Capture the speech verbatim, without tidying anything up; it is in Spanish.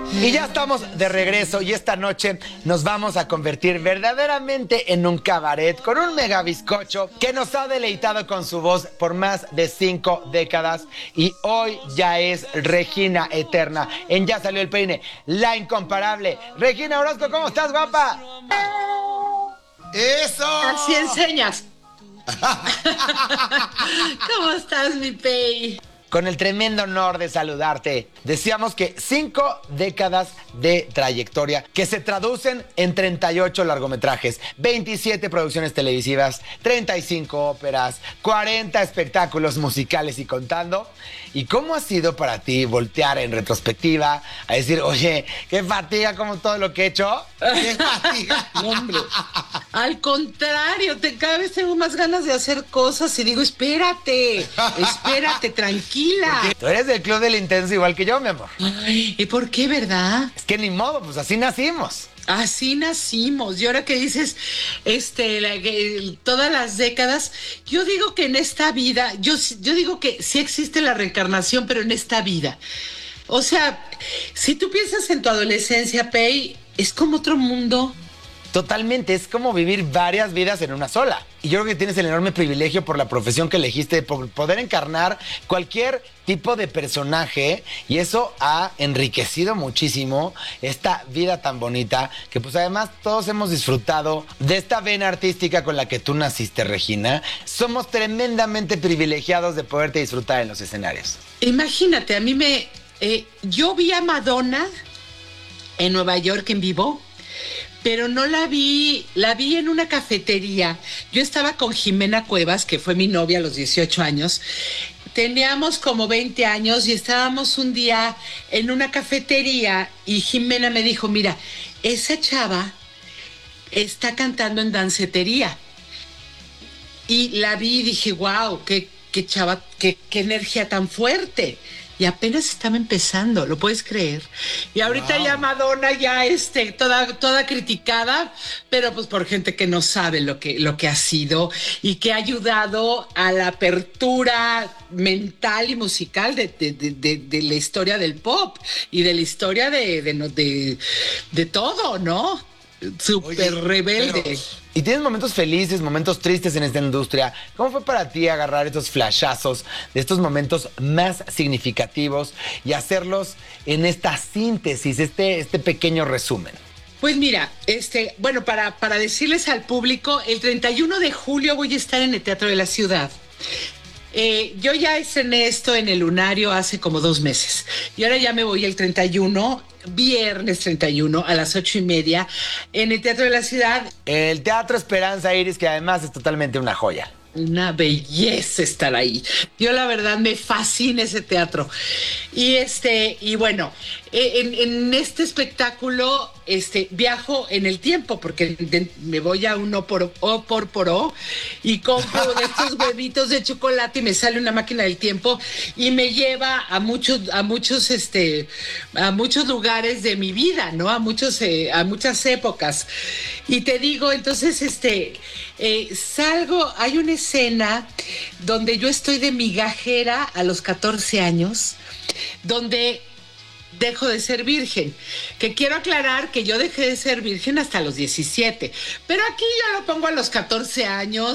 Y ya estamos de regreso y esta noche nos vamos a convertir verdaderamente en un cabaret con un mega bizcocho que nos ha deleitado con su voz por más de cinco décadas y hoy ya es Regina Eterna. En Ya Salió el Peine, la incomparable Regina Orozco. ¿Cómo estás, guapa? ¡Eso! Así enseñas. ¿Cómo estás, mi Pei? Con el tremendo honor de saludarte. Decíamos que cinco décadas de trayectoria que se traducen en treinta y ocho largometrajes, veintisiete producciones televisivas, treinta y cinco óperas, cuarenta espectáculos musicales y contando. ¿Y cómo ha sido para ti voltear en retrospectiva a decir, oye, qué fatiga como todo lo que he hecho? ¡Qué fatiga! No, hombre. Al contrario, te, cada vez tengo más ganas de hacer cosas y digo, espérate, espérate, tranquila. Tú eres del club del intenso igual que yo, mi amor. Ay, ¿y por qué, verdad? Es que ni modo, pues así nacimos. Así nacimos. Y ahora que dices, este, la, que, todas las décadas, yo digo que en esta vida, yo, yo digo que sí existe la reencarnación, pero en esta vida. O sea, si tú piensas en tu adolescencia, Pei, es como otro mundo. Totalmente, es como vivir varias vidas en una sola. Y yo creo que tienes el enorme privilegio por la profesión que elegiste, por poder encarnar cualquier tipo de personaje. Y eso ha enriquecido muchísimo esta vida tan bonita, que pues además todos hemos disfrutado de esta vena artística con la que tú naciste, Regina. Somos tremendamente privilegiados de poderte disfrutar en los escenarios. Imagínate, a mí me... Eh, yo vi a Madonna en Nueva York en vivo, pero no la vi, la vi en una cafetería. Yo estaba con Jimena Cuevas, que fue mi novia a los dieciocho años. Teníamos como veinte años y estábamos un día en una cafetería y Jimena me dijo, mira, esa chava está cantando en dancetería. Y la vi y dije, wow, qué, qué chava, qué, qué energía tan fuerte. Y apenas estaba empezando, ¿lo puedes creer? Y ahorita wow. Ya Madonna ya este, toda, toda criticada, pero pues por gente que no sabe lo que, lo que ha sido y que ha ayudado a la apertura mental y musical de, de, de, de, de la historia del pop y de la historia de, de, de, de todo, ¿no? Súper rebelde. Pero... Y tienes momentos felices, momentos tristes en esta industria. ¿Cómo fue para ti agarrar estos flashazos de estos momentos más significativos y hacerlos en esta síntesis, este, este pequeño resumen? Pues mira, este, bueno, para, para decirles al público, el treinta y uno de julio voy a estar en el Teatro de la Ciudad. Eh, yo ya estrené esto en el Lunario hace como dos meses y ahora ya me voy el treinta y uno, viernes treinta y uno a las ocho y media en el Teatro de la Ciudad. El Teatro Esperanza Iris, que además es totalmente una joya. Una belleza estar ahí. Yo la verdad me fascina ese teatro. Y este, y bueno, en, en este espectáculo este, viajo en el tiempo, porque de, me voy a un O por O por, por O y compro de estos huevitos de chocolate y me sale una máquina del tiempo y me lleva a muchos, a muchos, este, a muchos lugares de mi vida, ¿no? A muchos, eh, a muchas épocas. Y te digo, entonces, este, eh, salgo, hay una escena donde yo estoy de migajera a los catorce años, donde dejo de ser virgen, que quiero aclarar que yo dejé de ser virgen hasta los diecisiete, pero aquí yo lo pongo a los catorce años.